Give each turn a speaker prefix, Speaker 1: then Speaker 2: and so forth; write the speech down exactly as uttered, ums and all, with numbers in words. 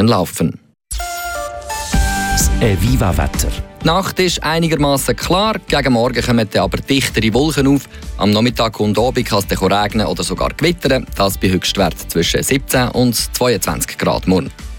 Speaker 1: können laufen.
Speaker 2: Das Eviva-Wetter.
Speaker 1: Die Nacht ist einigermaßen klar, gegen Morgen kommen dann aber dichtere Wolken auf. Am Nachmittag und Abend kann es dann regnen oder sogar gewittern. Das bei Höchstwert zwischen siebzehn und zweiundzwanzig Grad morgen.